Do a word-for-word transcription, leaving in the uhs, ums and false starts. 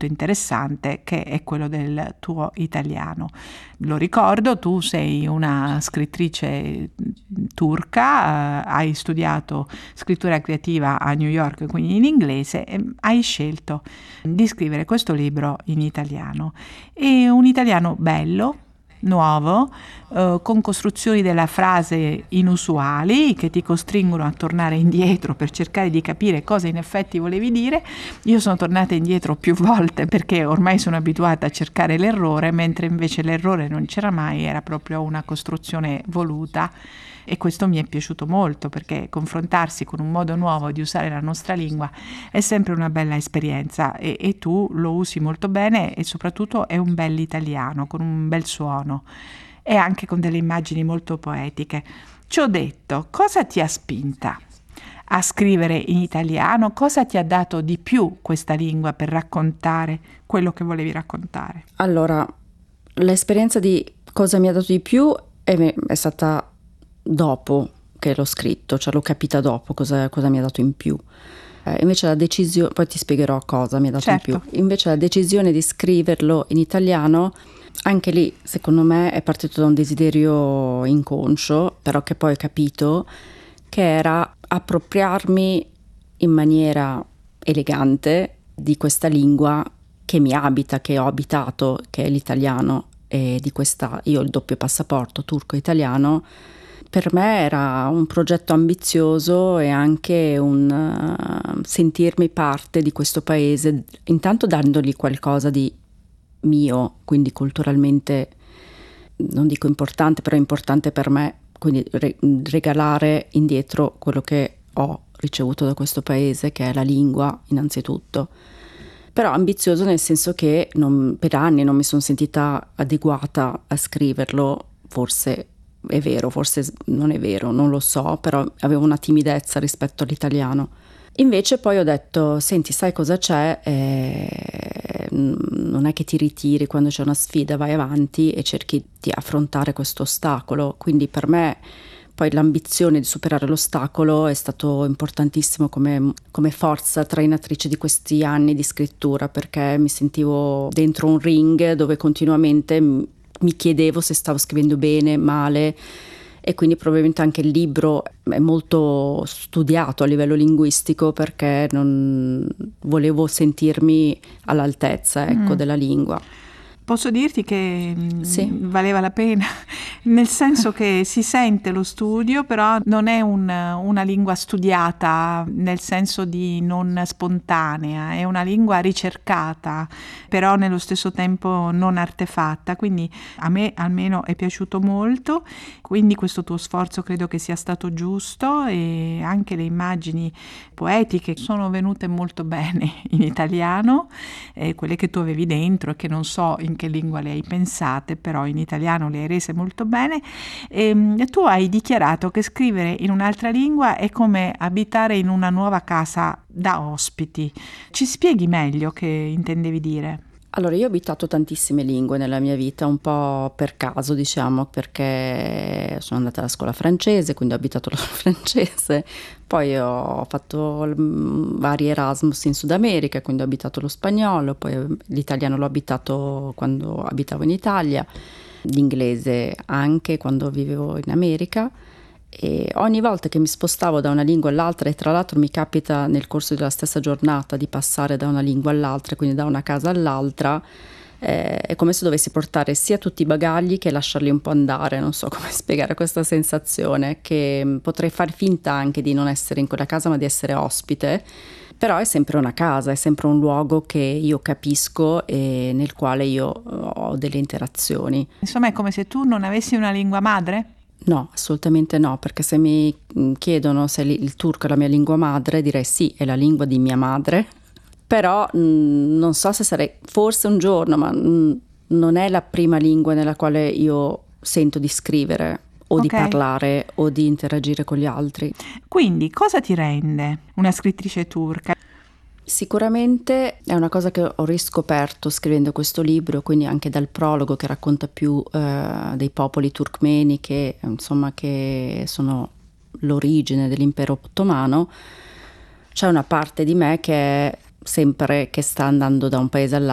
molto interessante, che è quello del tuo italiano. Lo ricordo, tu sei una scrittrice turca, eh, hai studiato scrittura creativa a New York, quindi in inglese, e hai scelto di scrivere questo libro in italiano. È un italiano bello, nuovo, eh, con costruzioni della frase inusuali che ti costringono a tornare indietro per cercare di capire cosa in effetti volevi dire. Io sono tornata indietro più volte perché ormai sono abituata a cercare l'errore, mentre invece l'errore non c'era mai, era proprio una costruzione voluta. E questo mi è piaciuto molto, perché confrontarsi con un modo nuovo di usare la nostra lingua è sempre una bella esperienza, e, e tu lo usi molto bene, e soprattutto è un bel italiano con un bel suono e anche con delle immagini molto poetiche. Ciò detto, cosa ti ha spinta a scrivere in italiano? Cosa ti ha dato di più questa lingua per raccontare quello che volevi raccontare? Allora, l'esperienza di cosa mi ha dato di più è, è stata dopo che l'ho scritto, cioè l'ho capita dopo cosa, cosa mi ha dato in più. Eh, invece la decisione, poi ti spiegherò cosa mi ha dato certo. in più. Invece la decisione di scriverlo in italiano, anche lì secondo me è partito da un desiderio inconscio, però che poi ho capito che era appropriarmi in maniera elegante di questa lingua che mi abita, che ho abitato, che è l'italiano, e di questa, io ho il doppio passaporto turco-italiano. Per me era un progetto ambizioso e anche un uh, sentirmi parte di questo paese, intanto dandogli qualcosa di mio, quindi culturalmente, non dico importante, però importante per me, quindi re- regalare indietro quello che ho ricevuto da questo paese, che è la lingua innanzitutto. Però ambizioso nel senso che non, per anni non mi sono sentita adeguata a scriverlo, forse è vero, forse non è vero, non lo so, però avevo una timidezza rispetto all'italiano. Invece poi ho detto, senti, sai cosa c'è? Eh, non è che ti ritiri quando c'è una sfida, vai avanti e cerchi di affrontare questo ostacolo. Quindi per me poi l'ambizione di superare l'ostacolo è stato importantissimo come, come forza trainatrice di questi anni di scrittura, perché mi sentivo dentro un ring dove continuamente mi chiedevo se stavo scrivendo bene, male, e quindi probabilmente anche il libro è molto studiato a livello linguistico, perché non volevo sentirmi all'altezza, ecco, mm. della lingua. Posso dirti che sì. valeva la pena, nel senso che si sente lo studio, però non è un, una lingua studiata nel senso di non spontanea, è una lingua ricercata, però nello stesso tempo non artefatta, quindi a me almeno è piaciuto molto, quindi questo tuo sforzo credo che sia stato giusto, e anche le immagini poetiche sono venute molto bene in italiano, eh, quelle che tu avevi dentro e che non so in che lingua le hai pensate, però in italiano le hai rese molto bene. E, e tu hai dichiarato che scrivere in un'altra lingua è come abitare in una nuova casa da ospiti. Ci spieghi meglio che intendevi dire? Allora, io ho abitato tantissime lingue nella mia vita, un po' per caso, diciamo, perché sono andata alla scuola francese, quindi ho abitato la francese, poi ho fatto vari Erasmus in Sud America, quindi ho abitato lo spagnolo, poi l'italiano l'ho abitato quando abitavo in Italia, l'inglese anche quando vivevo in America. E ogni volta che mi spostavo da una lingua all'altra, e tra l'altro mi capita nel corso della stessa giornata di passare da una lingua all'altra, quindi da una casa all'altra, eh, è come se dovessi portare sia tutti i bagagli che lasciarli un po' andare. Non so come spiegare questa sensazione, che potrei far finta anche di non essere in quella casa ma di essere ospite, però è sempre una casa, è sempre un luogo che io capisco e nel quale io ho delle interazioni. Insomma, è come se tu non avessi una lingua madre? No, assolutamente no, perché se mi chiedono se il turco è la mia lingua madre, direi sì, è la lingua di mia madre, però mh, non so se sarei, forse un giorno, ma mh, non è la prima lingua nella quale io sento di scrivere o okay. di parlare o di interagire con gli altri. Quindi cosa ti rende una scrittrice turca? Sicuramente è una cosa che ho riscoperto scrivendo questo libro, quindi anche dal prologo che racconta più eh, dei popoli turkmeni che insomma che sono l'origine dell'impero ottomano. C'è una parte di me che è sempre che sta andando da un paese all'altro